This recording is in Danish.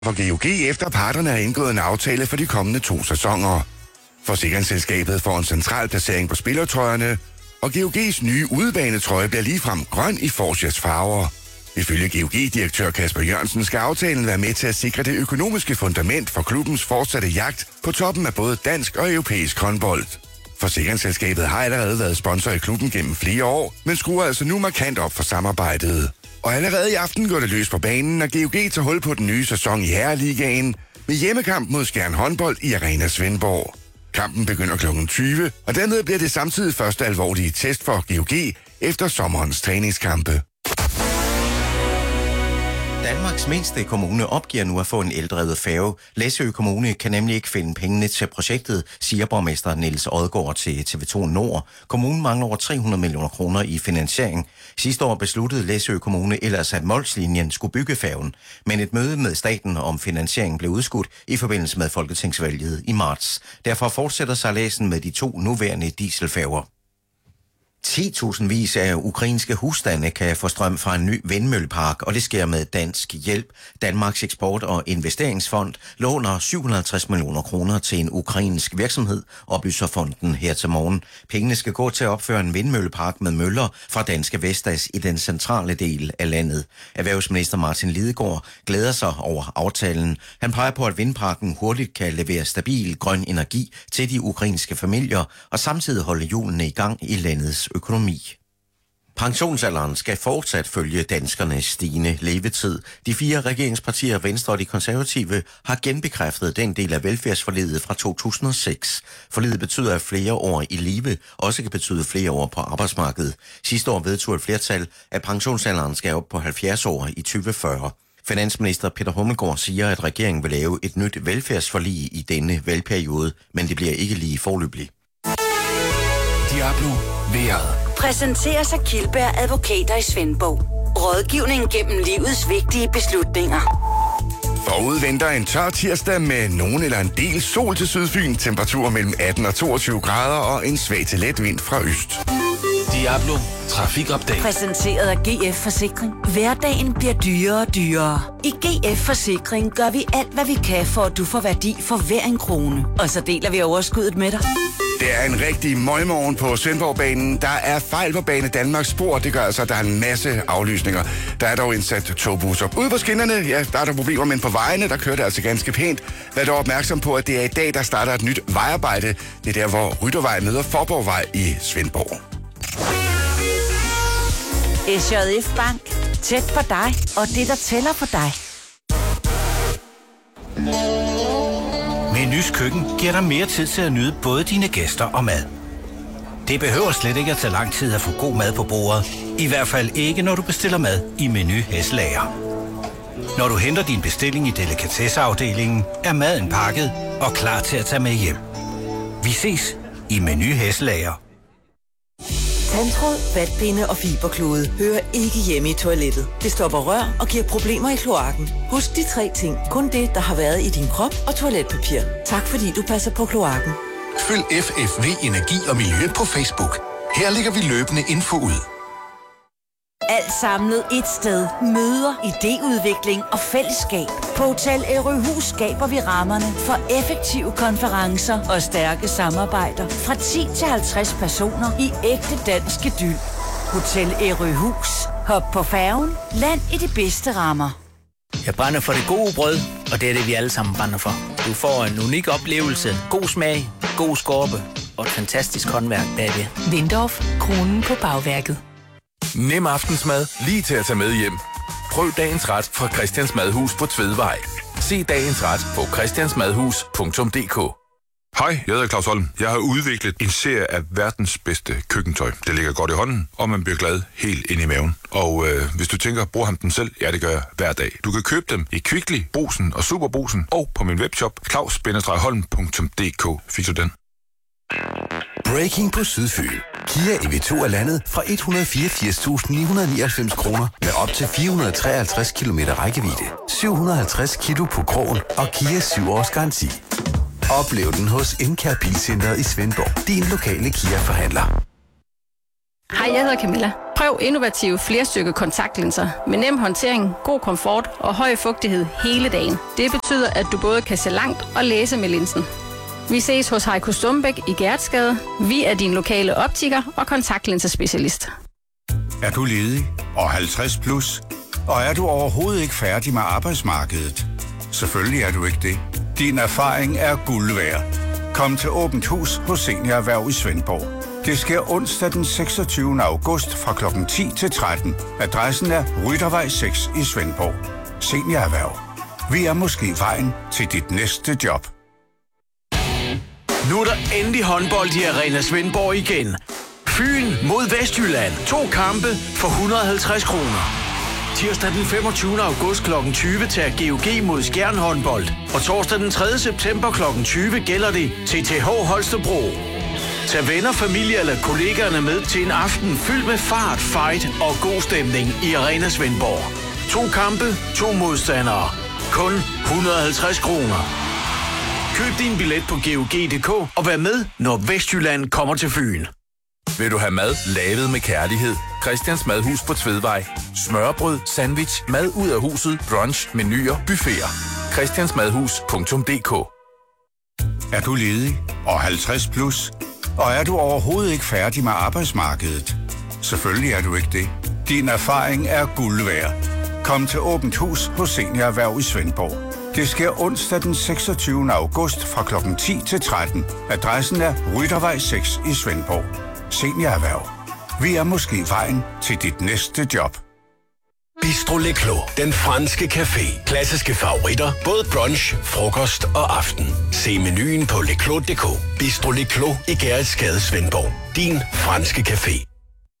For GOG efter parterne har indgået en aftale for de kommende 2 sæsoner. Forsikringsselskabet får en central placering på spillertrøjerne, og GOG's nye udebanetrøje bliver ligefrem grøn i Forsias farver. Ifølge GOG-direktør Kasper Jørgensen skal aftalen være med til at sikre det økonomiske fundament for klubbens fortsatte jagt på toppen af både dansk og europæisk håndbold. Forsikringsselskabet har allerede været sponsor i klubben gennem flere år, men skruer altså nu markant op for samarbejdet. Og allerede i aften går det løs på banen, og GOG tager hul på den nye sæson i Herreligaen med hjemmekamp mod Skjern Håndbold i Arena Svendborg. Kampen begynder kl. 20, og dermed bliver det samtidig første alvorlige test for GOG efter sommerens træningskampe. Danmarks mindste kommune opgiver nu at få en eldrevet færge. Læsø Kommune kan nemlig ikke finde pengene til projektet, siger borgmester Niels Odgaard til TV2 Nord. Kommunen mangler over 300 millioner kroner i finansiering. Sidste år besluttede Læsø Kommune ellers, at Molslinjen skulle bygge færgen, men et møde med staten om finansieringen blev udskudt i forbindelse med folketingsvalget i marts. Derfor fortsætter sejladsen med de 2 nuværende dieselfærger. 10.000 vis af ukrainske husstande kan få strøm fra en ny vindmøllepark, og det sker med dansk hjælp. Danmarks Eksport- og Investeringsfond låner 750 millioner kroner til en ukrainsk virksomhed, oplyser fonden her til morgen. Pengene skal gå til at opføre en vindmøllepark med møller fra Danske Vestas i den centrale del af landet. Erhvervsminister Martin Lidegaard glæder sig over aftalen. Han peger på, at vindparken hurtigt kan levere stabil grøn energi til de ukrainske familier og samtidig holde hjulene i gang i landets økonomi. Pensionsalderen skal fortsat følge danskernes stigende levetid. De 4 regeringspartier, Venstre og de konservative, har genbekræftet den del af velfærdsforliget fra 2006. Forliget betyder, at flere år i live også kan betyde flere år på arbejdsmarkedet. Sidste år vedtog et flertal, at pensionsalderen skal op på 70 år i 2040. Finansminister Peter Hummelgaard siger, at regeringen vil lave et nyt velfærdsforlig i denne valgperiode, men det bliver ikke lige foreløbigt. Diablo Vejret præsenteres af Kildberg Advokater i Svendborg. Rådgivning gennem livets vigtige beslutninger. Forud venter en tør tirsdag med nogen eller en del sol til Sydfyn, temperaturer mellem 18 og 22 grader og en svag til let vind fra øst. Diablo Trafikupdate Præsenteret af GF Forsikring. Hverdagen bliver dyrere og dyrere. I GF Forsikring gør vi alt, hvad vi kan, for at du får værdi for hver en krone. Og så deler vi overskuddet med dig. Det er en rigtig møgmorgen på Svendborgbanen. Der er fejl på Bane Danmarks spor. Det gør altså, at der er en masse aflysninger. Der er dog indsat togbusser. Ude på skinnerne, ja, der er der problemer, men på vejene, der kører det altså ganske pænt. Vær dog opmærksom på, at det er i dag, der starter et nyt vejarbejde. Det er der, hvor Ryttervej møder Forborgvej i Svendborg. SJF Bank. Tæt på dig, og det, der tæller på dig. Menus Køkken giver dig mere tid til at nyde både dine gæster og mad. Det behøver slet ikke at tage lang tid at få god mad på bordet. I hvert fald ikke, når du bestiller mad i Menu Hesselager. Når du henter din bestilling i delikatesseafdelingen, er maden pakket og klar til at tage med hjem. Vi ses i Menu Hesselager. Tandtråd, vatpinde og fiberklude hører ikke hjemme i toilettet. Det stopper rør og giver problemer i kloakken. Husk de 3 ting. Kun det, der har været i din krop og toiletpapir. Tak fordi du passer på kloakken. Følg FFV Energi og Miljø på Facebook. Her lægger vi løbende info ud. Alt samlet et sted. Møder, idéudvikling og fællesskab. På Hotel Ærøhus skaber vi rammerne for effektive konferencer og stærke samarbejder. Fra 10 til 50 personer i ægte dansk idyl. Hotel Ærøhus. Hop på færgen. Land i de bedste rammer. Jeg brænder for det gode brød, og det er det, vi alle sammen brænder for. Du får en unik oplevelse, god smag, god skorpe og et fantastisk håndværk bagved. Lindorf, kronen på bagværket. Nem aftensmad, lige til at tage med hjem. Prøv dagens ret fra Christians Madhus på Tvedvej. Se dagens ret på christiansmadhus.dk. Hej, jeg hedder Claus Holm. Jeg har udviklet en serie af verdens bedste køkkentøj. Det ligger godt i hånden, og man bliver glad helt ind i maven. Og hvis du tænker, bruger ham den selv? Ja, det gør jeg hver dag. Du kan købe dem i Kvickly, Brugsen og Superbrugsen, og på min webshop claus-holm.dk. Fik du den? Breaking på Sydfyn. Kia EV2 er landet fra 184.999 kroner med op til 453 kilometer rækkevidde. 750 kilo på krogen og Kia 7 års garanti. Oplev den hos Encare Bilcenteret i Svendborg. Din lokale Kia-forhandler. Hej, jeg hedder Camilla. Prøv innovative flerstykke kontaktlinser med nem håndtering, god komfort og høj fugtighed hele dagen. Det betyder, at du både kan se langt og læse med linsen. Vi ses hos Heiko Stumbæk i Gertsgade. Vi er din lokale optiker og kontaktlinsespecialist. Er du ledig og 50 plus? Og er du overhovedet ikke færdig med arbejdsmarkedet? Selvfølgelig er du ikke det. Din erfaring er guld værd. Kom til Åbent Hus hos Senior Erhverv i Svendborg. Det sker onsdag den 26. august fra kl. 10 til 13. Adressen er Ryttervej 6 i Svendborg. Senior Erhverv. Vi er måske vejen til dit næste job. Nu er der endelig håndbold i Arena Svendborg igen. Fyn mod Vestjylland. 2 kampe for 150 kroner. Tirsdag den 25. august kl. 20 tager GOG mod Skjern håndbold. Og torsdag den 3. september kl. 20 gælder det TTH Holstebro. Tag venner, familie eller kollegaerne med til en aften fyldt med fart, fight og god stemning i Arena Svendborg. 2 kampe, 2 modstandere. Kun 150 kroner. Køb din billet på GOG.dk og vær med, når Vestjylland kommer til Fyn. Vil du have mad lavet med kærlighed? Christians Madhus på Tvedvej. Smørbrød, sandwich, mad ud af huset, brunch, menuer, buffeter. christiansmadhus.dk. Er du ledig og 50 plus? Og er du overhovedet ikke færdig med arbejdsmarkedet? Selvfølgelig er du ikke det. Din erfaring er guld værd. Kom til Åbent Hus hos Senior Erhverv i Svendborg. Det sker onsdag den 26. august fra kl. 10 til 13. Adressen er Ryttervej 6 i Svendborg. Senior Erhverv. Vi er måske vejen til dit næste job. Bistro Le Clos, den franske café. Klassiske favoritter, både brunch, frokost og aften. Se menuen på leclos.dk. Bistro Le Clos i Gertsgade, Svendborg. Din franske café.